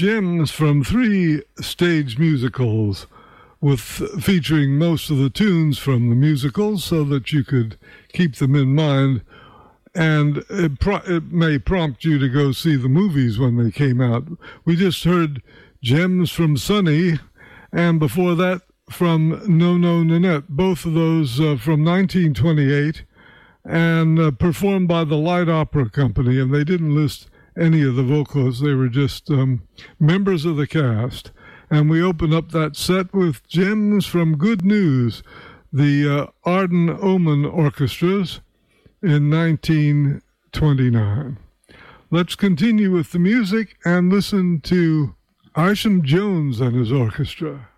gems from 3 stage musicals with featuring most of the tunes from the musicals so that you could keep them in mind. And it may prompt you to go see the movies when they came out. We just heard Gems from Sunny, and before that from No No Nanette, both of those from 1928, and performed by the Light Opera Company, and they didn't list any of the vocalists. They were just members of the cast. And we open up that set with Gems from Good News, the Arden Omen Orchestras, in 1929. Let's continue with the music and listen to Isham Jones and his orchestra.